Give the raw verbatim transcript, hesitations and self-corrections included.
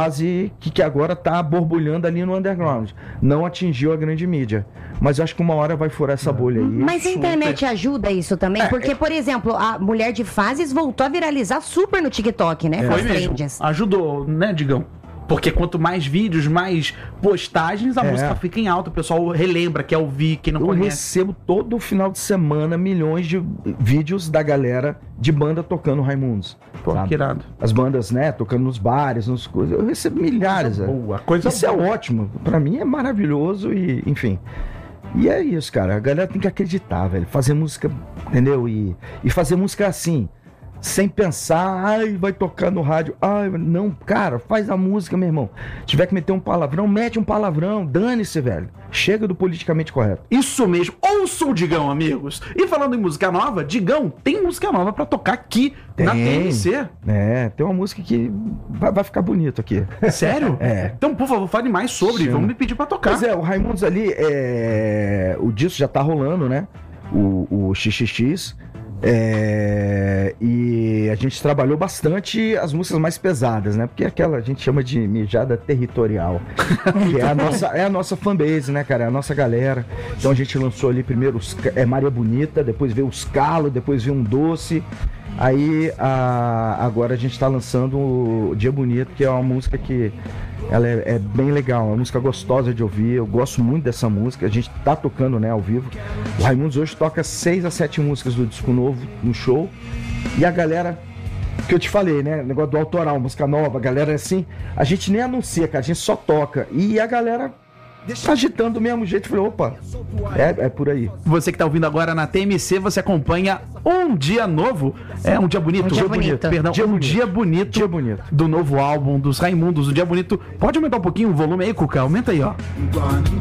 fase que, que agora tá borbulhando ali no underground. Não atingiu a grande mídia. Mas eu acho que uma hora vai furar essa bolha aí. Mas a internet super... ajuda isso também? É, porque, é... por exemplo, a Mulher de Fases voltou a viralizar super no TikTok, né? É. Com as Foi mesmo. trends. Ajudou, né, Digão? Porque quanto mais vídeos, mais postagens, a É. música fica em alta. O pessoal relembra, quer ouvir, quem não Eu conhece. recebo todo final de semana milhões de vídeos da galera de banda tocando Raimundos. Pô, sabe? que irado. As bandas, né, tocando nos bares, nos coisas. Eu recebo milhares. Coisa é. boa, coisa Isso boa. é ótimo. Pra mim é maravilhoso e, enfim. E é isso, cara. A galera tem que acreditar, velho. Fazer música, entendeu? E, e fazer música assim, sem pensar, ai, vai tocar no rádio. Ai, não, cara, faz a música, meu irmão. Se tiver que meter um palavrão, mete um palavrão. Dane-se, velho. Chega do politicamente correto. Isso mesmo. Ouça o Digão, amigos. E falando em música nova, Digão, tem música nova pra tocar aqui Tem. na T M C. É, tem uma música que vai, vai ficar bonito aqui. Sério? É. Então, por favor, fale mais sobre. Chama. Vamos me pedir pra tocar. Pois é, o Raimundos ali, é... o disco já tá rolando, né? O, o X X X. É... E a gente trabalhou bastante as músicas mais pesadas, né? Porque aquela a gente chama de mijada territorial. Que é a nossa, é a nossa fanbase, né, cara? É a nossa galera. Então a gente lançou ali primeiro os, é Maria Bonita, depois veio os Calos, depois veio um Doce. Aí a, agora a gente tá lançando o Dia Bonito, que é uma música que ela é, é bem legal, é uma música gostosa de ouvir. Eu gosto muito dessa música, a gente tá tocando, né, ao vivo. O Raimundos hoje toca seis a sete músicas do disco novo no show. E a galera, que eu te falei, né, negócio do autoral, música nova, a galera assim, a gente nem anuncia, cara, a gente só toca. E a galera agitando do mesmo jeito, falei, opa, é, é por aí. Você que tá ouvindo agora na T M C, você acompanha Um Dia Novo. É um dia bonito. Um dia bonito. Perdão, Dia um bonito. dia bonito. Dia bonito. Do novo álbum dos Raimundos, Um Dia Bonito. Pode aumentar um pouquinho o volume aí, Cuca? Aumenta aí, ó.